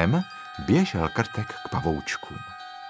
Honem běžel Krtek k pavoučkům.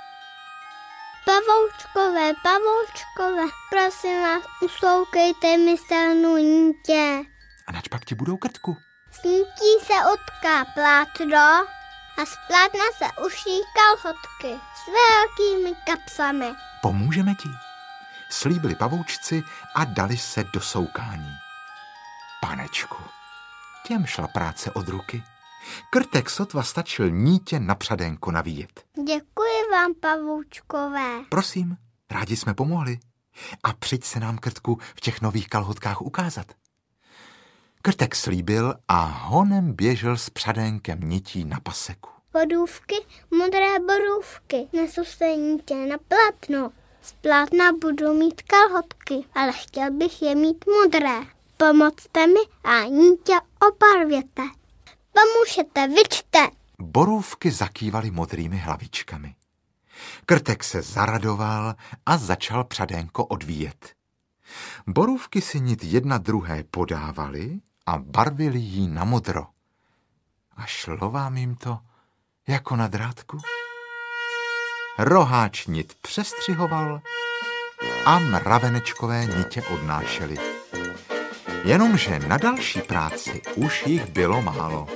Pavoučkové, pavoučkové, prosím vás, usloukejte mi silnou nítě. A načpak ti budou, Krtku? S nítí se utká plátno a z plátna se uší kalhotky s velkými kapsami. Pomůžeme ti, slíbili pavoučci a dali se do soukání. Panečku, těm šla práce od ruky. Krtek sotva stačil nítě na přadénko navíjet. Děkuji vám, pavoučkové. Prosím, rádi jsme pomohli. A přijď se nám, Krtku, v těch nových kalhotkách ukázat. Krtek slíbil a honem běžel s přadénkem nití na paseku. Borůvky, modré borůvky, nesu se nítě na plátno. Z plátna budu mít kalhotky, ale chtěl bych je mít modré. Pomozte mi a nítě obarvěte. Pomůžete, vyčte. Borůvky zakývaly modrými hlavičkami. Krtek se zaradoval a začal přadénko odvíjet. Borůvky si nit jedna druhé podávaly a barvili jí na modro. A šlo vám jim to jako na drátku? Roháč nit přestřihoval a mravenečkové nitě odnášely. Jenomže na další práci už jich bylo málo.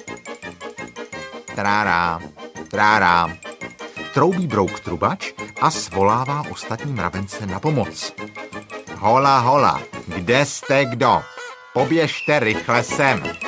Trárá, trárá, troubí brouk trubač a svolává ostatní mravence na pomoc. Hola, hola, kde jste kdo? Poběžte rychle sem.